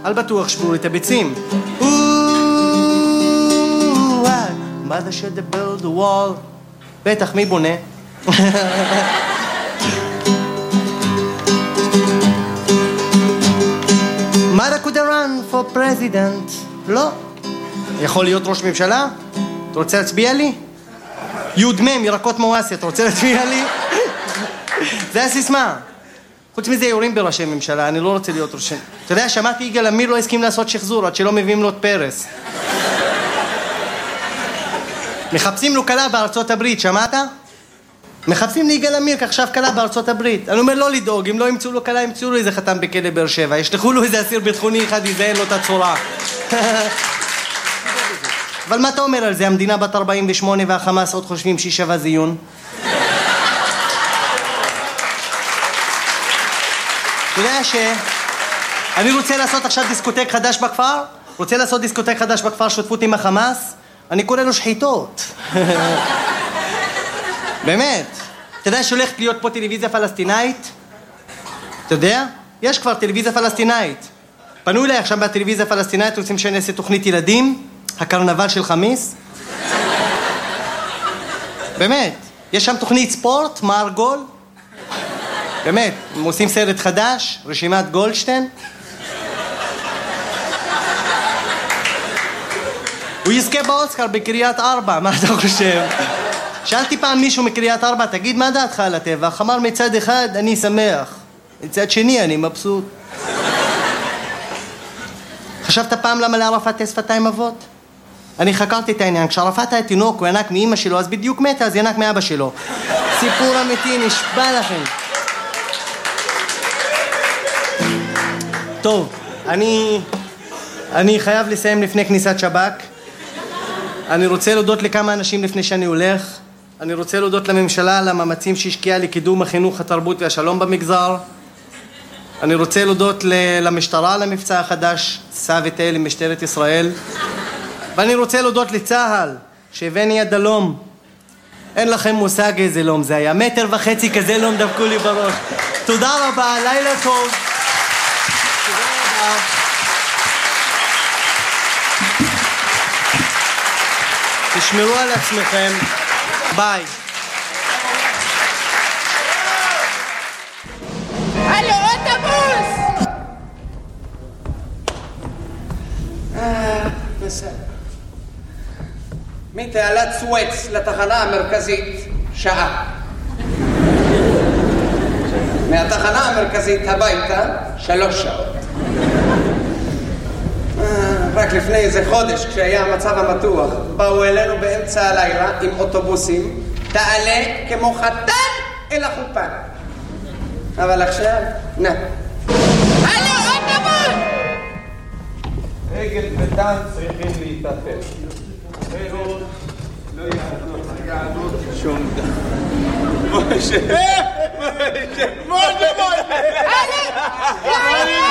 על בטוח שברו את הביצים. mother should build a wall. בטח, מי בונה? mother could run for president. לא. יכול להיות ראש ממשלה? אתה רוצה להצביע לי? יודמם, ירקות מואסי, אתה רוצה להצביע לי? זה הסיסמה. חוץ מזה יורים בראשי ממשלה, אני לא רוצה להיות ראשי. אתה יודע, שמעתי יגאל עמיר לא הסכים לעשות שחזור עד שלא מביאים לו את פרס. מחפשים לו קלה בארצות הברית, שמעת? מחפשים ליגאל עמיר כעכשיו קלה בארצות הברית. אני אומר לא לדאוג, אם לא ימצאו לו קלה, ימצאו לו איזה חתם בכלא באר שבע. ישלחו לו איזה אסיר ביטחוני אחד, יזיין לו את הצורה. אבל מה אתה אומר על זה? המדינה בת 48 והחמאס עוד חושבים שהיא שווה זיון? אתה יודע אני רוצה לעשות עכשיו דיסקוטק חדש בכפר? רוצה לעשות דיסקוטק חדש בכפר שותפות עם החמאס? אני קורא לו שחיתות. באמת. אתה יודע שהולכת להיות פה טלוויזיה פלסטינאית? אתה יודע? יש כבר טלוויזיה פלסטינאית. פנו אליי עכשיו בטלוויזיה הפלסטינאית, רוצים שאני אעשה תוכנית ילדים, הקרנבל של חמיס. באמת. יש שם תוכנית ספורט, מער גול. באמת, הם עושים סרט חדש, רשימת גולדשטיין. הוא יזכה באוסקר בקריית ארבע, מה אתה חושב? שאלתי פעם מישהו מקריית ארבע, תגיד מה דעתך על הטבח? אמר מצד אחד אני שמח, מצד שני אני מבסוט. חשבת פעם למה לערפאת שפתיים אבות? אני חקרתי את העניין, כשערפאת היה תינוק, הוא ינק מאמא שלו, אז בדיוק מתה, אז ינק מאבא שלו. סיפור אמיתי, נשבע לכם. טוב, אני חייב לסיים לפני כניסת שב"כ. אני רוצה להודות לכמה אנשים לפני שאני הולך. אני רוצה להודות לממשלה על המאמצים שהשקיעה לקידום החינוך, התרבות והשלום במגזר. אני רוצה להודות למשטרה על המבצע החדש, סע ותל עם משטרת ישראל. ואני רוצה להודות לצהל, שהבאני עד הלום. אין לכם מושג איזה לום זה היה. 1.5 מטר כזה לום דפקו לי בראש. תודה רבה, לילה טוב. תשמרו על עצמכם. ביי. הלו, אוטובוס! בסדר. מתעלת סואץ לתחנה המרכזית, שעה. מהתחנה המרכזית הביתה, 3 שעות. רק לפני איזה חודש, כשהיה המצב המתוח, באו אלינו באמצע הלילה עם אוטובוסים, תעלה כמו חתן אל החופה. אבל עכשיו, נה. הלו, אוטובוס! אגד ודן צריכים להתאפק. אחרת לא יעדות שום דבר. משה!